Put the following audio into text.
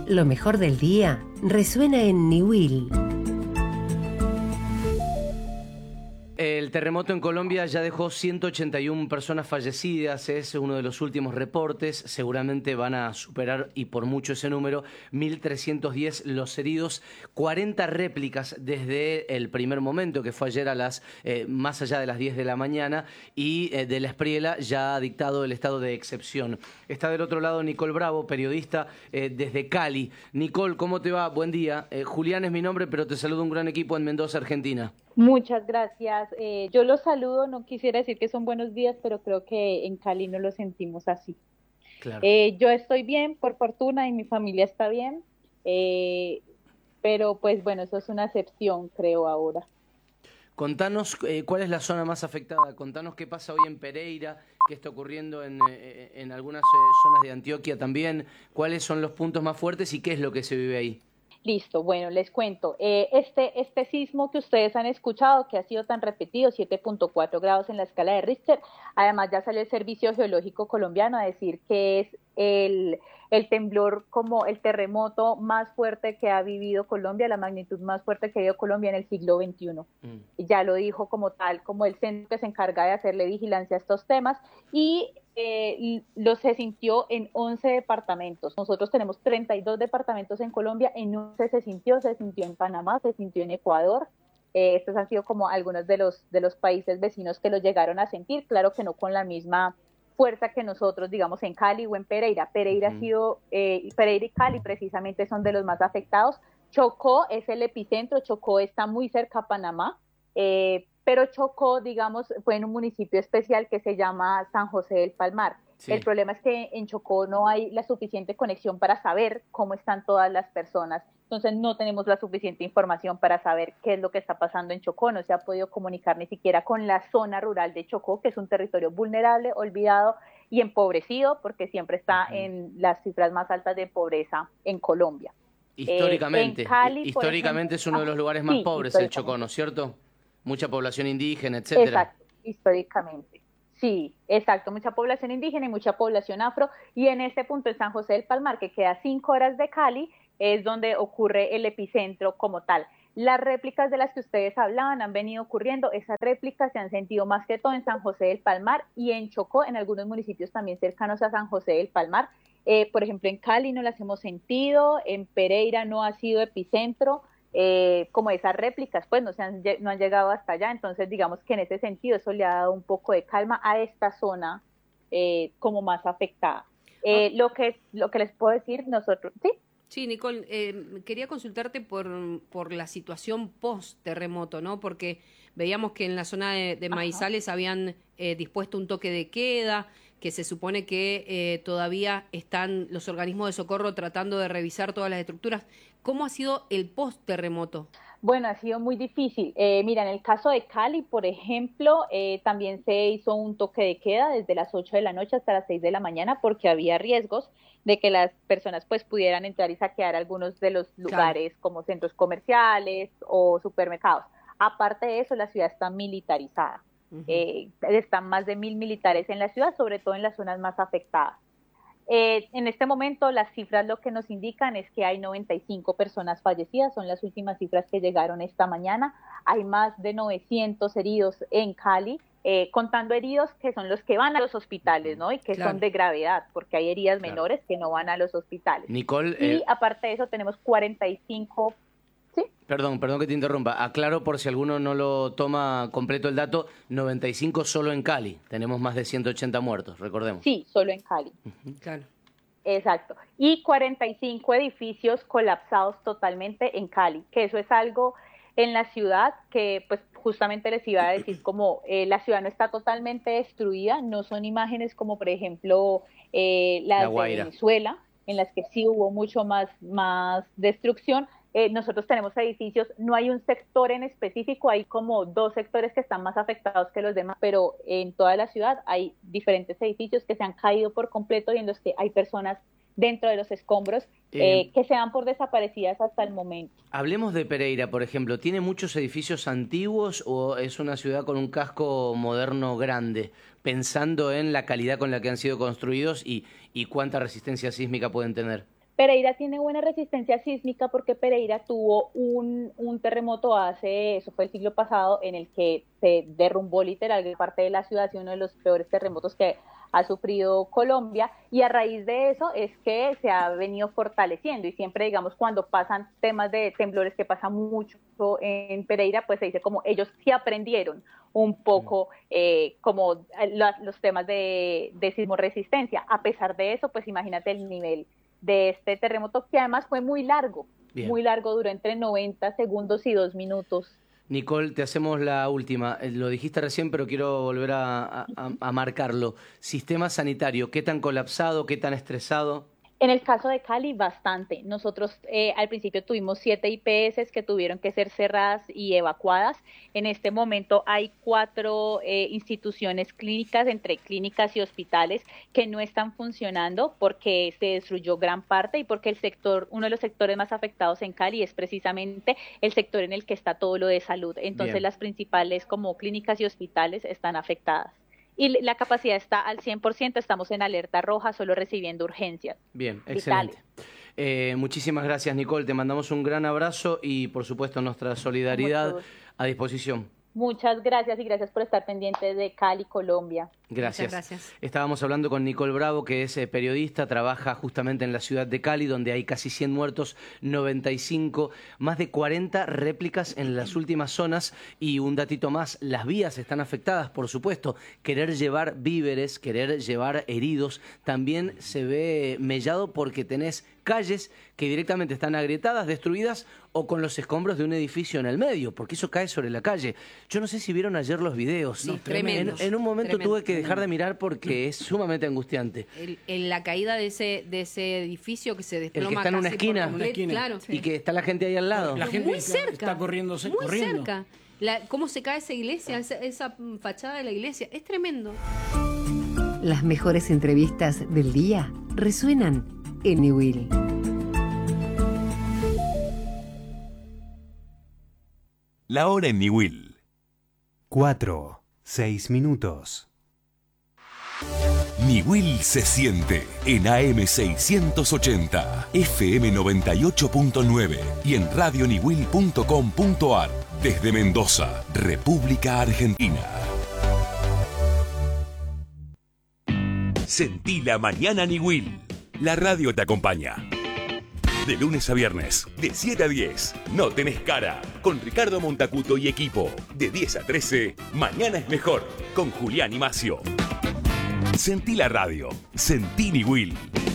Lo mejor del día resuena en Niwil. El terremoto en Colombia ya dejó 181 personas fallecidas, es uno de los últimos reportes, seguramente van a superar y por mucho ese número, 1.310 los heridos, 40 réplicas desde el primer momento, que fue ayer a más allá de las 10 de la mañana, y de la Espriella ya ha dictado el estado de excepción. Está del otro lado Nicole Bravo, periodista desde Cali. Nicole, ¿cómo te va? Buen día. Julián es mi nombre, pero te saludo un gran equipo en Mendoza, Argentina. Muchas gracias. Yo los saludo, no quisiera decir que son buenos días, pero creo que en Cali no lo sentimos así. Claro. Yo estoy bien, por fortuna, y mi familia está bien, pero pues bueno, eso es una excepción, creo, ahora. Contanos cuál es la zona más afectada, contanos qué pasa hoy en Pereira, qué está ocurriendo en algunas zonas de Antioquia también, cuáles son los puntos más fuertes y qué es lo que se vive ahí. Listo, bueno, les cuento. Este sismo que ustedes han escuchado, que ha sido tan repetido, 7.4 grados en la escala de Richter, además ya salió el Servicio Geológico Colombiano a decir que es el temblor, como el terremoto más fuerte que ha vivido Colombia, la magnitud más fuerte que ha vivido Colombia en el siglo XXI. Ya lo dijo como tal, como el centro que se encarga de hacerle vigilancia a estos temas, y se sintió en 11 departamentos. Nosotros tenemos 32 departamentos en Colombia, en 11 se sintió en Panamá, se sintió en Ecuador. Estos han sido como algunos de los países vecinos que lo llegaron a sentir, claro que no con la misma fuerza que nosotros, digamos, en Cali o en Pereira. Pereira y Cali precisamente son de los más afectados. Chocó es el epicentro, Chocó está muy cerca a Panamá, pero Chocó, digamos, fue en un municipio especial que se llama San José del Palmar. Sí. El problema es que en Chocó no hay la suficiente conexión para saber cómo están todas las personas, entonces no tenemos la suficiente información para saber qué es lo que está pasando en Chocó, no se ha podido comunicar ni siquiera con la zona rural de Chocó, que es un territorio vulnerable, olvidado y empobrecido, porque siempre está en las cifras más altas de pobreza en Colombia. Históricamente, en Cali, históricamente ejemplo, es uno de los lugares más pobres el Chocó, ¿no es cierto? Mucha población indígena, etcétera. Exacto, históricamente. Sí, exacto, mucha población indígena y mucha población afro, y en este punto en San José del Palmar, que queda a 5 horas de Cali, es donde ocurre el epicentro como tal. Las réplicas de las que ustedes hablaban han venido ocurriendo, esas réplicas se han sentido más que todo en San José del Palmar y en Chocó, en algunos municipios también cercanos a San José del Palmar. Por ejemplo, en Cali no las hemos sentido, en Pereira no ha sido epicentro, como esas réplicas, pues no han llegado hasta allá, entonces digamos que en ese sentido eso le ha dado un poco de calma a esta zona como más afectada. Lo que les puedo decir nosotros, ¿sí? Sí, Nicole, quería consultarte por la situación post-terremoto, ¿no? Porque veíamos que en la zona de Maizales habían dispuesto un toque de queda, que se supone que todavía están los organismos de socorro tratando de revisar todas las estructuras. ¿Cómo ha sido el post-terremoto? Bueno, ha sido muy difícil. Mira, en el caso de Cali, por ejemplo, también se hizo un toque de queda desde las 8 de la noche hasta las 6 de la mañana porque había riesgos de que las personas pues pudieran entrar y saquear algunos de los lugares, claro, como centros comerciales o supermercados. Aparte de eso, la ciudad está militarizada. Están más de 1.000 militares en la ciudad, sobre todo en las zonas más afectadas. En este momento las cifras lo que nos indican es que hay 95 personas fallecidas, son las últimas cifras que llegaron esta mañana. Hay más de 900 heridos en Cali, contando heridos que son los que van a los hospitales, ¿no? Y que claro, son de gravedad, porque hay heridas menores que no van a los hospitales. Nicole, y aparte de eso tenemos 45... ¿Sí? Perdón que te interrumpa. Aclaro por si alguno no lo toma completo el dato, 95 solo en Cali. Tenemos más de 180 muertos, recordemos. Sí, solo en Cali. Claro. Exacto. Y 45 edificios colapsados totalmente en Cali, que eso es algo en la ciudad que pues justamente les iba a decir como la ciudad no está totalmente destruida, no son imágenes como por ejemplo las de Venezuela, en las que sí hubo mucho más destrucción. Nosotros tenemos edificios, no hay un sector en específico, hay como 2 sectores que están más afectados que los demás, pero en toda la ciudad hay diferentes edificios que se han caído por completo y en los que hay personas dentro de los escombros que se dan por desaparecidas hasta el momento. Hablemos de Pereira, por ejemplo. ¿Tiene muchos edificios antiguos o es una ciudad con un casco moderno grande? Pensando en la calidad con la que han sido construidos y cuánta resistencia sísmica pueden tener. Pereira tiene buena resistencia sísmica porque Pereira tuvo un terremoto eso fue el siglo pasado, en el que se derrumbó literal parte de la ciudad, ha sido uno de los peores terremotos que ha sufrido Colombia, y a raíz de eso es que se ha venido fortaleciendo, y siempre, digamos, cuando pasan temas de temblores, que pasa mucho en Pereira, pues se dice como ellos sí aprendieron un poco como los temas de sismoresistencia. A pesar de eso, pues imagínate el nivel de este terremoto, que además fue muy largo, duró entre 90 segundos y 2 minutos. Nicole, te hacemos la última. Lo dijiste recién, pero quiero volver a marcarlo. Sistema sanitario, ¿qué tan colapsado, qué tan estresado? En el caso de Cali, bastante. Nosotros al principio tuvimos 7 IPS que tuvieron que ser cerradas y evacuadas. En este momento hay 4 instituciones clínicas, entre clínicas y hospitales, que no están funcionando porque se destruyó gran parte y porque uno de los sectores más afectados en Cali es precisamente el sector en el que está todo lo de salud. Entonces Bien. Las principales como clínicas y hospitales están afectadas. Y la capacidad está al 100%, estamos en alerta roja, solo recibiendo urgencias. Bien, excelente. Muchísimas gracias, Nicole. Te mandamos un gran abrazo y, por supuesto, nuestra solidaridad a disposición. Muchas gracias y gracias por estar pendientes de Cali, Colombia. Gracias. Gracias. Estábamos hablando con Nicole Bravo, que es periodista, trabaja justamente en la ciudad de Cali, donde hay casi 100 muertos, 95, más de 40 réplicas en las últimas zonas. Y un datito más, las vías están afectadas, por supuesto. Querer llevar víveres, querer llevar heridos, también se ve mellado porque tenés calles que directamente están agrietadas, destruidas, o con los escombros de un edificio en el medio, porque eso cae sobre la calle. Yo no sé si vieron ayer los videos. Sí, tremendo. En un momento tuve que dejar de mirar porque es sumamente angustiante. La caída de ese edificio que se desploma. El que está en una esquina. Claro. Y que está la gente ahí al lado. La gente muy cerca, está corriendo. Muy cerca. Cómo se cae esa iglesia, esa fachada de la iglesia. Es tremendo. Las mejores entrevistas del día resuenan en Niwil. La hora en Niwil. 4:06 minutos. Niwil se siente en AM 680, FM 98.9 y en radioniwil.com.ar desde Mendoza, República Argentina. Sentí la mañana Niwil. La radio te acompaña. De lunes a viernes, de 7 a 10, No Tenés Cara, con Ricardo Montacuto y equipo. De 10 a 13, Mañana es Mejor, con Julián y Macio. Sentí la radio, sentí Niwil.